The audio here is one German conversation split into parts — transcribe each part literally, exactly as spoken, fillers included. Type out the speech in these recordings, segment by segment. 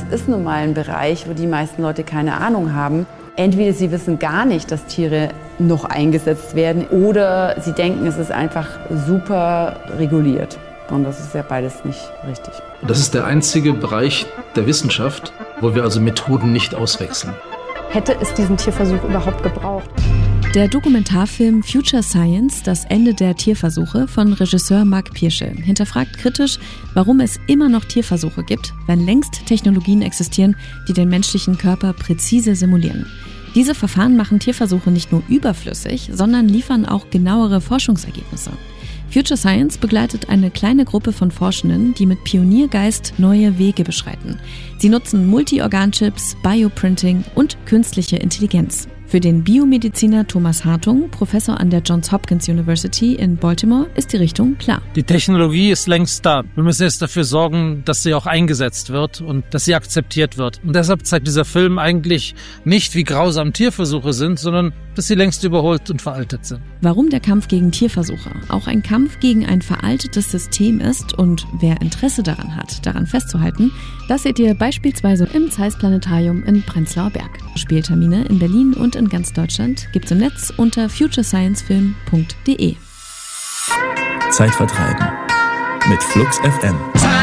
ist nun mal ein Bereich, wo die meisten Leute keine Ahnung haben. Entweder sie wissen gar nicht, dass Tiere noch eingesetzt werden, oder sie denken, es ist einfach super reguliert. Und das ist ja beides nicht richtig. Das ist der einzige Bereich der Wissenschaft, wo wir also Methoden nicht auswechseln. Hätte es diesen Tierversuch überhaupt gebraucht? Der Dokumentarfilm Future Science, das Ende der Tierversuche von Regisseur Mark Pirsche, hinterfragt kritisch, warum es immer noch Tierversuche gibt, wenn längst Technologien existieren, die den menschlichen Körper präzise simulieren. Diese Verfahren machen Tierversuche nicht nur überflüssig, sondern liefern auch genauere Forschungsergebnisse. Future Science begleitet eine kleine Gruppe von Forschenden, die mit Pioniergeist neue Wege beschreiten. Sie nutzen Multi-Organ-Chips, Bioprinting und künstliche Intelligenz. Für den Biomediziner Thomas Hartung, Professor an der Johns Hopkins University in Baltimore, ist die Richtung klar. Die Technologie ist längst da. Wir müssen jetzt dafür sorgen, dass sie auch eingesetzt wird und dass sie akzeptiert wird. Und deshalb zeigt dieser Film eigentlich nicht, wie grausam Tierversuche sind, sondern dass sie längst überholt und veraltet sind. Warum der Kampf gegen Tierversuche auch ein Kampf gegen ein veraltetes System ist und wer Interesse daran hat, daran festzuhalten, das seht ihr beispielsweise im Zeiss Planetarium in Prenzlauer Berg. Spieltermine in Berlin und in ganz Deutschland gibt's im Netz unter future science film punkt de. Zeitvertreiben mit Flux F M.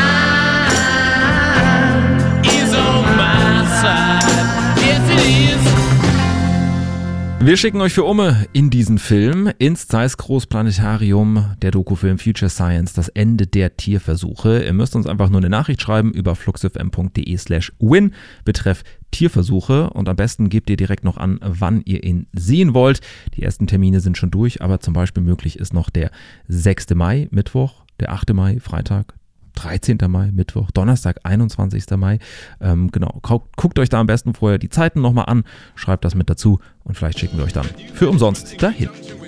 Wir schicken euch für Umme in diesen Film, ins Zeiss Großplanetarium, der Dokufilm Future Science, das Ende der Tierversuche. Ihr müsst uns einfach nur eine Nachricht schreiben über fluxfm punkt de slash win betreff Tierversuche und am besten gebt ihr direkt noch an, wann ihr ihn sehen wollt. Die ersten Termine sind schon durch, aber zum Beispiel möglich ist noch der sechster Mai, Mittwoch, der achter Mai, Freitag, dreizehnter Mai, Mittwoch, Donnerstag, einundzwanzigster Mai. Ähm, genau, guckt euch da am besten vorher die Zeiten nochmal an, schreibt das mit dazu und vielleicht schicken wir euch dann für umsonst dahin.